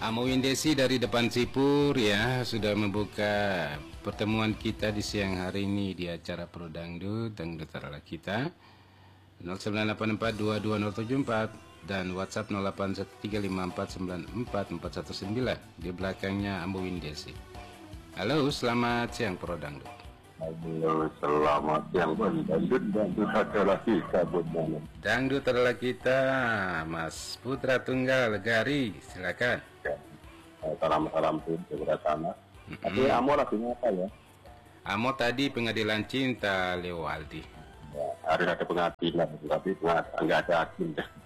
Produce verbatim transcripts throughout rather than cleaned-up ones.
Amo Windesi dari depan Sipur ya, sudah membuka pertemuan kita di siang hari ini di acara Pro Dangdut, Dangdut adalah kita. nol sembilan delapan empat dua dua nol tujuh empat dan WhatsApp nol delapan satu tiga lima empat sembilan empat empat satu sembilan. Di belakangnya Amo Windesi. Halo, selamat siang Pro Dangdut. Halo, selamat siang Bang Dangdut. Dangdut adalah kita, Bang. Dangdut adalah kita, Mas Putra Tunggal Legari, silakan. Ya. Salam-salam pun kepada tanah. Mm-hmm. Tapi Amo lagi ngapa ya? Amo tadi pengadilan cinta Lewaldi. Ya, hari ada pengadilan, tapi nggak ada hakim.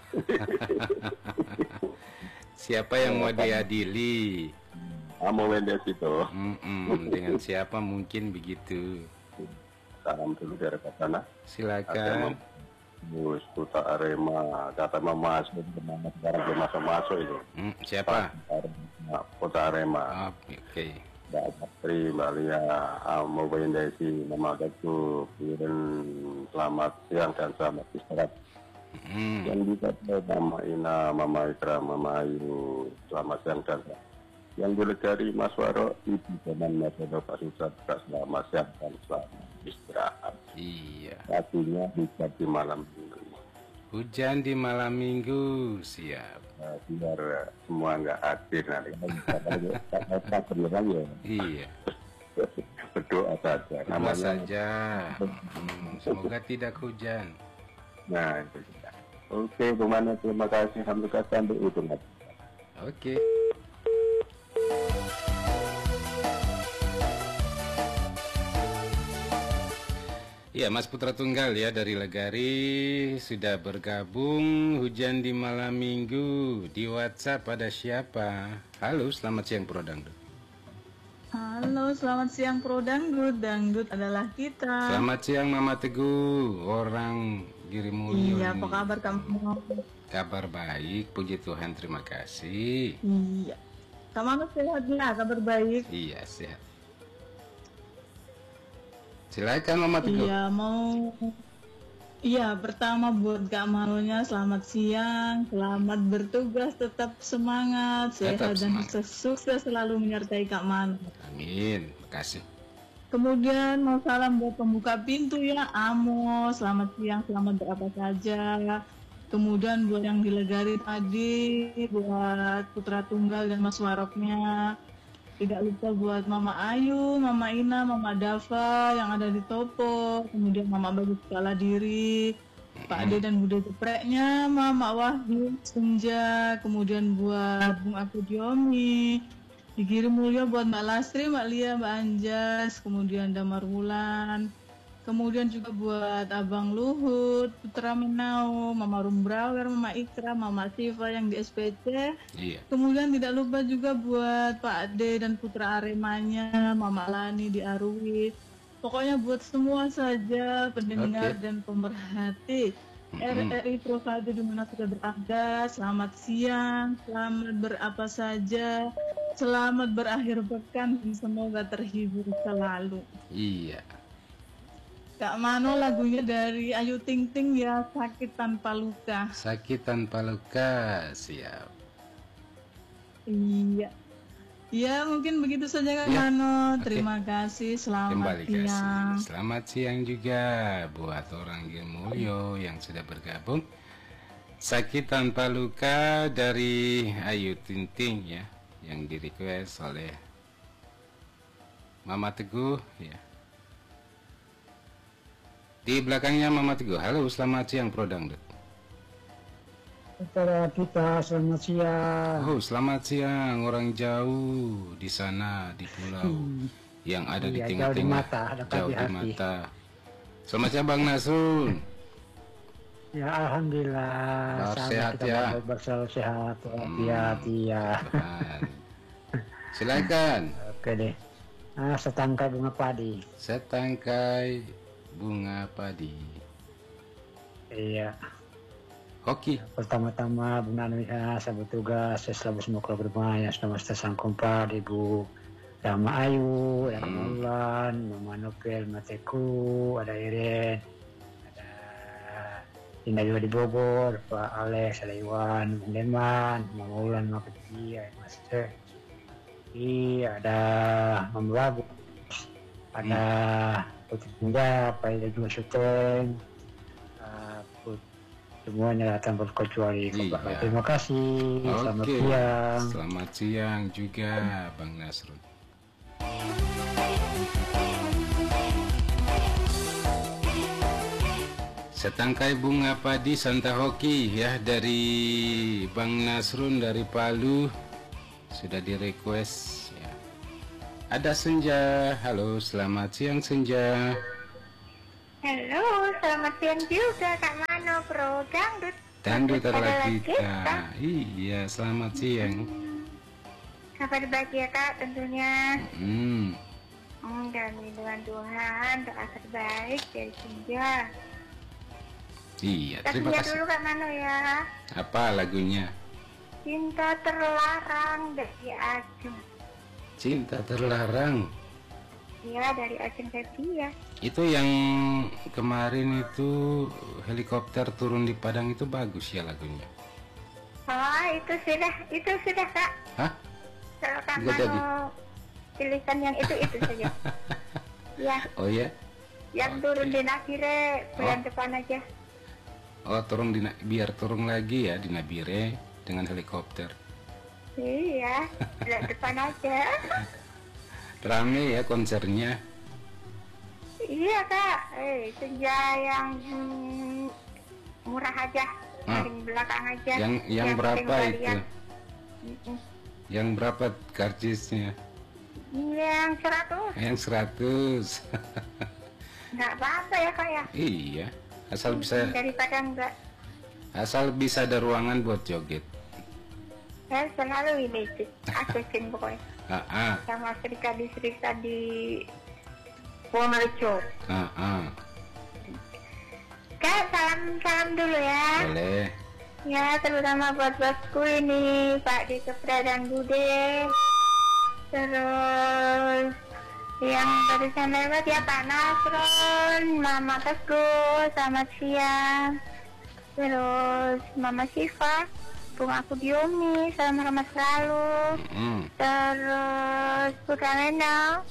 Siapa yang mau diadili? Amo Wendes itu. Mm-mm, dengan siapa mungkin begitu. Salam dulu dari sana. Silakan. Bus Putra Arema, kata Mama masuk sekarang belum masuk-masuk itu. Mm, siapa? Putra Arema. Oh, oke. Okay. Mbak Patri, Mbak Lia, Amo Wendesi, Mama Gaku, dan selamat siang dan selamat istirahat. Mm. Yang juga Mama Ina, Mama Itra, Mama Ayu, selamat siang dan selamat. Yang boleh dari Mas Waro, Ibu Teman Mas Waro, Pak Susat, selamat siang dan selamat istirahat. Iya. Artinya hujan di malam minggu. Hujan di malam minggu, siap. Nah, biar semua nggak hadir nanti. Kita berdoa ya. Iya. Berdoa saja. Nama saja. Hmm, semoga tidak hujan. Nah, itu sudah. Oke, Bumana, terima kasih. Alhamdulillah sampai ujung. Oke. Ya, Mas Putra Tunggal ya dari Legari sudah bergabung. Hujan di malam minggu di WhatsApp ada siapa? Halo, selamat siang Pro Dangdut. Halo, selamat siang Pro Dangdut. Dangdut adalah kita. Selamat siang Mama Teguh, orang Girimulyo. Iya, apa kabar kamu? Kabar baik, puji Tuhan, terima kasih. Iya. Kamu sehat ya, kabar baik? Iya, sehat. Silakan Mama Teguh. Iya, mau Iya, pertama buat Kak Maronya selamat siang, selamat bertugas, tetap semangat, tetap sehat dan semangat. sukses selalu menyertai Kak Mano. Amin, makasih. Kemudian mau salam buat pembuka pintu ya, Amo, selamat siang, selamat berapa saja. Kemudian buat yang di Legari tadi, buat Putra Tunggal dan Mas Waroknya. Tidak lupa buat Mama Ayu, Mama Ina, Mama Dava yang ada di Topo, kemudian Mama Bagus Kala Diri, Pak Ade dan Bude Jepreknya, Mama Wahyu, Senja, kemudian buat Bung Aku Diomi, dikirim mulia buat Mbak Lastri, Mbak Lia, Mbak Anjas, kemudian Damar Wulan, kemudian juga buat Abang Luhut, Putra Menau, Mama Rumbrawer, Mama Ikra, Mama Siva yang di S P C. Iya. Kemudian tidak lupa juga buat Pak Ade dan Putra Aremanya, Mama Lani di Arwi. Pokoknya buat semua saja pendengar okay. dan pemerhati mm-hmm. R R I Pro Radio di mana sudah berada. Selamat siang, selamat berapa saja, selamat berakhir pekan dan semoga terhibur selalu. Iya. Kak Mano, lagunya dari Ayu Ting Ting ya, Sakit Tanpa Luka. Sakit Tanpa Luka, siap. Iya. Ya, mungkin begitu saja Kak ya. Mano. Okay. Terima kasih, selamat Kembali siang. kasih. Selamat siang juga buat orang Girmulyo yang sudah bergabung. Sakit Tanpa Luka dari Ayu Ting Ting ya, yang di request oleh Mama Teguh ya. Di belakangnya Mama Teguh. Halo, selamat siang Pro Dangdut. Saudara kita, selamat siang. Oh, selamat siang orang jauh di sana di pulau hmm. yang ada iya, di tengah-tengah, jauh, jauh di, di mata. Selamat siang Bang Nasun. Ya, alhamdulillah. Sehat ya. Berselalu sehat, hmm, hati-hati ya. Silakan. Oke deh. Nah, setangkai bunga padi. Setangkai bunga padi. Iya. Hoki. Pertama-tama Bunda Nisa, sahabat tugas, saya selalu semoga bermaya, semesta sang kompa, Ibu Rama Ayu, yang hmm. Mulan, Mama Nopel, Mateku, ada Iren, ada Tinggal juga di Bogor, Pak Alex, ada Iwan, Bung Deman, Mama Ulan, Mama Kecil, ada Mas Teh. Iya, ada Mama Bagus, ada Putri Tungga, Pak Ida juga syuting, uh, put- semuanya datang berkecuali. Iya. Terima kasih, selamat Oke, siang. selamat siang juga Bang Nasrun. Setangkai bunga padi Santa Hoki ya dari Bang Nasrun dari Palu sudah di request ya. Ada Senja, halo selamat siang Senja. Halo, selamat siang juga Kak Mano, Pro Dangdut. Dangdut adalah adalah kita. Iya, selamat siang. Kabar baik ya Kak tentunya. Hmm, Hmm, dalam lindungan Tuhan, doa terbaik dari Senja. iya, Kita terima Senja kasih. dulu Kak Mano ya. Apa lagunya? Cinta terlarang dari Ajeng. Cinta terlarang. Iya, dari Ajeng Septia. Itu yang kemarin itu helikopter turun di Padang itu bagus ya lagunya. Oh, itu sudah, itu sudah Kak. Hah? Kalau Kak Sudah jadi? Mano pilihkan yang itu-itu saja. Ya, Oh ya? yang Oke. turun di Nabire bulan Oh. depan aja. Oh turun di Na- biar turun lagi ya di Nabire dengan helikopter. Iya, bulan depan aja. Rame ya konsernya. Iya Kak, eh senja yang hmm, murah aja, Ah. paling belakang aja. Yang yang berapa penting itu? kalian. Mm-mm. Yang berapa karcisnya? Yang seratus, Yang seratus. nggak apa-apa ya Kak ya. Iya, asal bisa Daripada enggak, asal bisa ada ruangan buat joget. saya selalu ini sih, aksesin pokoknya. Ah, ah, Sama serika-serika di Wonorejo. ah, ah. Kak, salam-salam dulu ya. Boleh. Ya, terutama buat bosku ini, Pak Dikepra dan Bude. Terus yang barusan lewat ya Pak Nasron, Mama Teguh, selamat siang. Terus Mama Siva, Bung Aku Diomi, salam hormat selalu. Mm, Terus Putra Lena.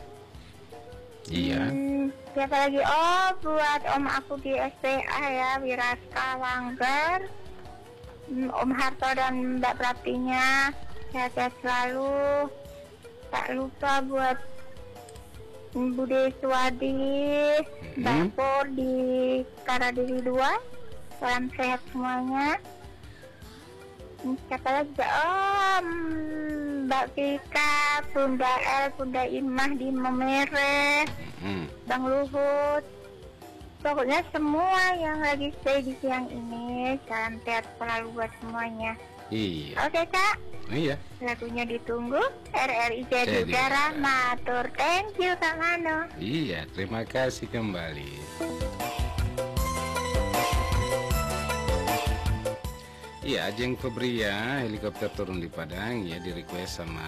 iya. Hmm, siapa lagi? Oh, buat om aku di S P A ya, Wiraska Wangger. Hmm, Om Harto dan Mbak Pratinya, sehat-sehat selalu. Tak lupa buat Bude Suwadi, Mbak Mhm. Pur di Karadiri dua. Salam sehat semuanya. Hmm, Siapa lagi? Oh, hmm, Mbak Vika, Bunda El, Bunda Imah di Memere. Mm, Bang Luhut, pokoknya semua yang lagi stay di siang ini, salam sehat selalu buat semuanya. iya. Oke Kak, Iya. lagunya ditunggu. R R I Jadi Jadi Udara, Udara. matur thank you Kak Mano. Iya, terima kasih kembali. Iya, Ajeng Febria, helikopter turun di Padang ya di request sama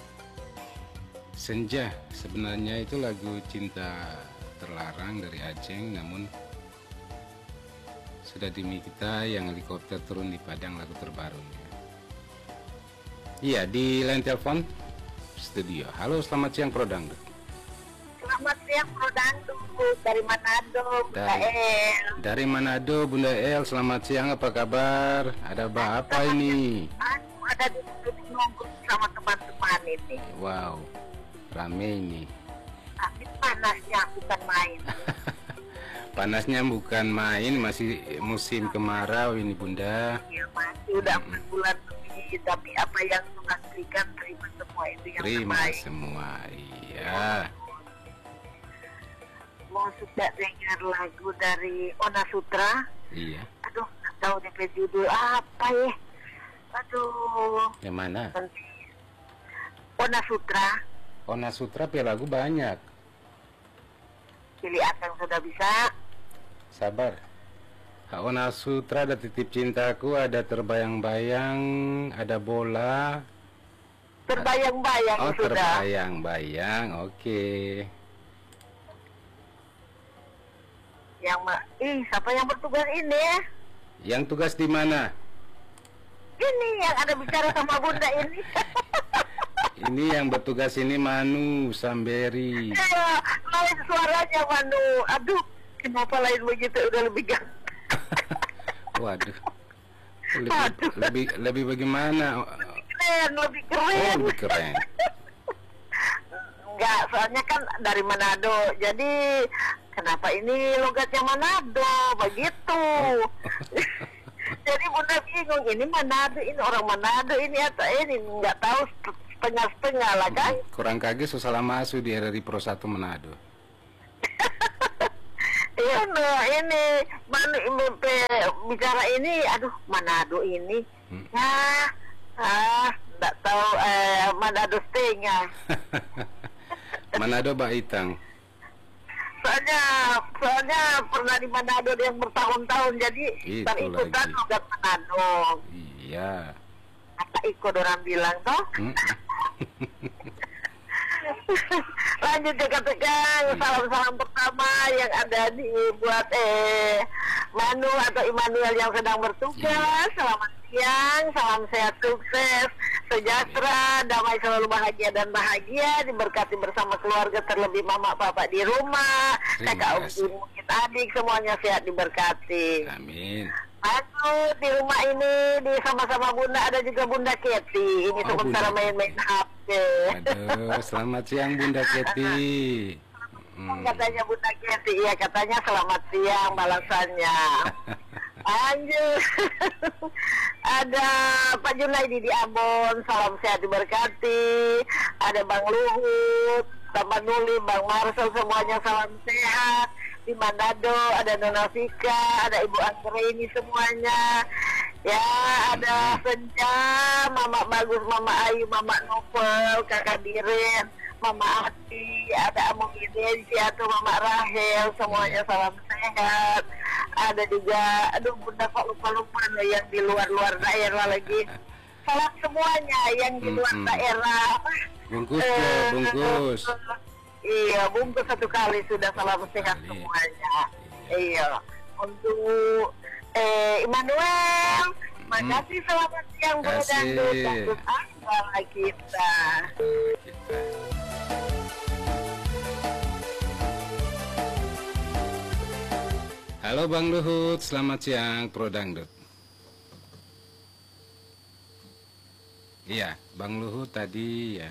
Senja. Sebenarnya itu lagu Cinta Terlarang dari Ajeng, namun sudah demi kita yang helikopter turun di Padang lagu terbarunya. Iya, di line telepon studio. Halo, selamat siang Pro Dangdut. Selamat siang Pro Dangdut dari Manado, Mbak Dari- El. Dari Manado, Bunda El, selamat siang, apa kabar? Ada ba- apa ini? Aku ada di sini nongkrong sama teman-teman ini. Wow, rame ini. Tapi panasnya bukan main. Panasnya bukan main, masih musim kemarau ini Bunda. Ya masih udah empat bulan lebih, tapi apa yang Tuhan berikan terima semua itu yang Terima terbaik. semua, iya. Mau sudah dengar lagu dari Ona Sutra? Iya, Aduh, nggak tahu D P judul apa ya. Aduh, yang mana? nanti Ona Sutra, Ona Sutra pilih lagu banyak. pilih apa yang sudah bisa. Sabar. Ona Sutra ada Titip Cintaku, ada Terbayang-Bayang, ada Bola. Terbayang-bayang Oh, sudah. terbayang-bayang, oke. Yang ma- ih, siapa yang bertugas ini ya? Yang tugas di mana? Ini yang ada bicara sama Bunda ini. Ini yang bertugas ini Manu Samberi. Iya, lain suaranya Manu. Aduh, kenapa lain begitu, udah lebih ganteng. Waduh. Lebih, lebih lebih bagaimana? Keren, lebih keren. Oh, lebih keren. Enggak, soalnya kan dari Manado. Jadi kenapa ini logatnya Manado? Begitu. Jadi Bunda bingung, ini Manado, ini orang Manado ini atau ini nggak tahu setengah-setengah lah kan? Kurang kaget susah masu di R R I Pro satu Manado. Iya, no, ini Manu bicara ini, aduh Manado ini, hmm. ya, ah, nggak tahu eh, Manado setengah. Manado Baitang. Soalnya, soalnya pernah di Manado yang bertahun-tahun, jadi terikutan logat Manado. Iya. Apa ikut orang bilang toh? Hmm. Lanjut ya tekan, salam-salam pertama yang ada di buat eh Manu atau Immanuel yang sedang bertugas. Selamat siang, salam sehat, sukses, sejahtera, damai selalu, bahagia dan bahagia, diberkati bersama keluarga, terlebih mama papa di rumah, kakak ibu kita adik semuanya sehat diberkati. Amin. Aduh, di rumah ini di sama-sama Bunda ada juga Bunda Keti. Ini oh, sementara main-main H P. Aduh, selamat siang Bunda Keti. Hmm. Katanya Bunda Keti, ya katanya selamat siang balasannya. Lanjut. Ada Pak Junaidi di Ambon, salam sehat diberkati. Ada Bang Luhut, Taman Nuli, Bang Marcel, semuanya salam sehat. Di Manado ada Nona Vika, ada Ibu Anggreni semuanya. Ya, ada Senja, Mama Bagus, Mama Ayu, Mama Novel, Kakak Diren, Mama Ati, ada Amu Gidensi atau Mama Rahel, semuanya salam sehat. Ada juga, aduh Bunda kok lupa-lupa loh yang di luar-luar daerah lagi. Salam semuanya yang di luar mm-hmm. daerah. Bungkus eh, ya, bungkus. Iya, bungkus satu kali sudah, salam sehat kali. Semuanya. Iya, untuk eh, Immanuel, makasih, selamat siang Bunda Dangdut, Dangdut Anggala kita. kita. Halo Bang Luhut, selamat siang Pro Dangdut. Iya, Bang Luhut tadi ya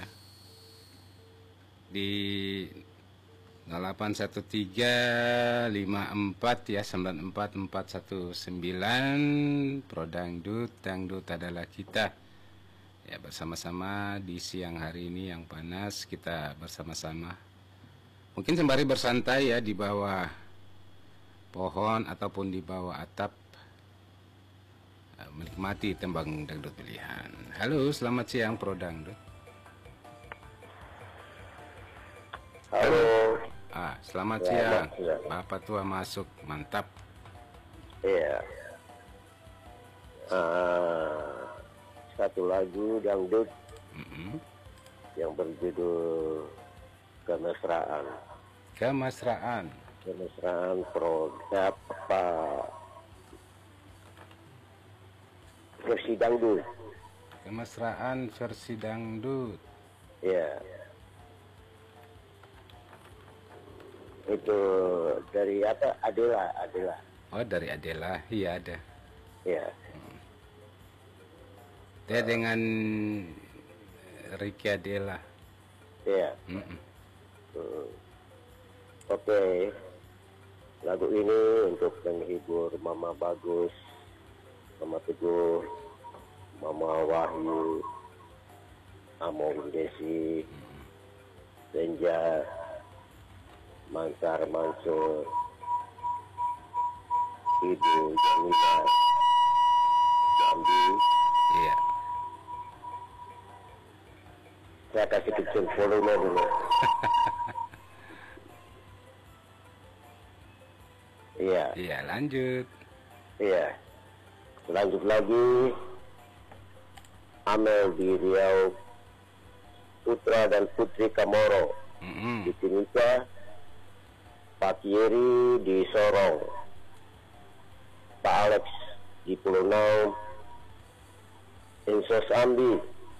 di nol delapan satu tiga lima empat ya sembilan empat empat satu sembilan Pro Dangdut, Dangdut adalah kita. Ya, bersama-sama di siang hari ini yang panas, kita bersama-sama mungkin sembari bersantai ya di bawah pohon ataupun di bawah atap, menikmati tembang dangdut pilihan. Halo, selamat siang Pro Dangdut. Halo. Ah, selamat ya, siang. Ya. Bapak tua masuk, mantap. Iya. Uh, satu lagu dangdut mm-hmm. yang berjudul Kemesraan. Kemesraan. Kemesraan produk apa? Versi dangdut. Kemesraan versi dangdut. Iya. Itu dari apa? Adela, Adela. Oh, dari Adela, iya ada. Iya. Hmm. Dia dengan Ricky Adela. Iya. Mm-mm. Hmm. Oke. Okay. Lagu ini untuk menghibur Mama Bagus, Mama Teguh, Mama Wahyu, Among Desi, Senja, Mansar Mansur, Ibu Jamila, Jambi. Iya. Saya kasih kecil volume dulu. Iya. Iya, lanjut. Iya. Lanjut lagi. Amel di Riau, Putra dan Putri Kamoro. Mm-hmm. Di Timika. Pak Thierry di Sorong, Pak Alex di Pulau Nau, Insos Ambi,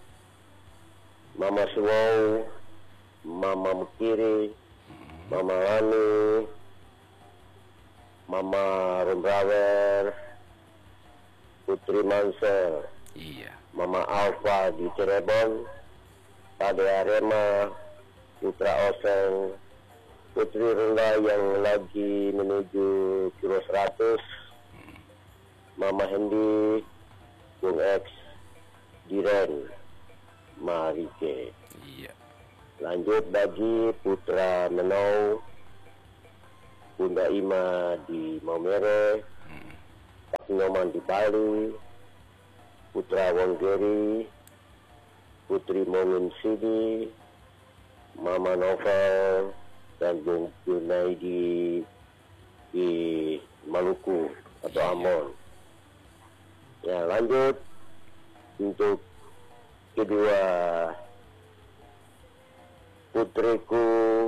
Mama Suwau, Mama Mukiri, Mama Lani, Mama Rombrawer, Putri Mansel, Iya. Mama Alfa di Cirebon, Pade Arema, Putra Oseng, Putri Renda yang lagi menuju kilo seratus, Mama Hendi, Bung X, Diren, Marike. Iya. Lanjut bagi Putra Menau, Bunda Ima di Maumere, Pak Nyoman di Bali, Putra Wonggeri, Putri Momin Sidi, Mama Novel, dan Bung Junaidi di Maluku atau Ambon. Ya, lanjut untuk kedua putriku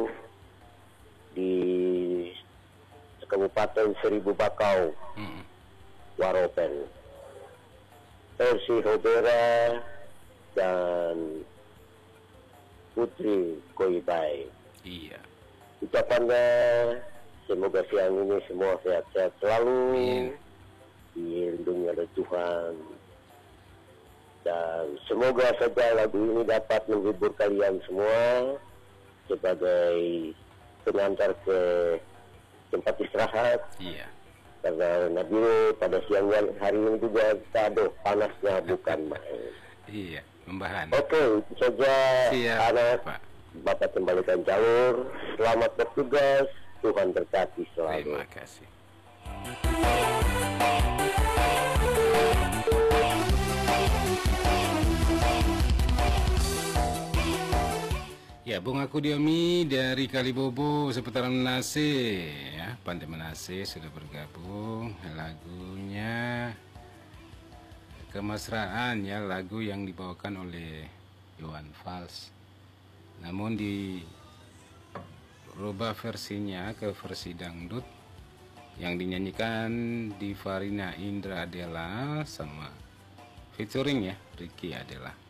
di Kabupaten Seribu Bakau, Hmm. Waropen, Persi Hobera dan Putri Koibai. Iya. Ucapannya semoga siang ini semua sehat-sehat selalu, Amin. dilindungi oleh Tuhan, dan semoga saja lagu ini dapat menghibur kalian semua sebagai pengantar ke tempat istirahat. Iya. Karena Nabi pada siang hari ini juga aduh panasnya bukan main. Iya, membahan. Oke, itu saja Siap, anak. Pak. Bapak kembalikan jalur. Selamat bertugas. Tuhan berkati selalu. Terima kasih. Ya, Bung Aku Diomi dari Kalibobo seputaran Manase, ya, Pandai Manase sudah bergabung. Lagunya Kemesraan, ya, lagu yang dibawakan oleh Iwan Fals. Namun dirubah versinya ke versi dangdut yang dinyanyikan di Farina Indra Adela sama featuring, ya, Ricky Adela.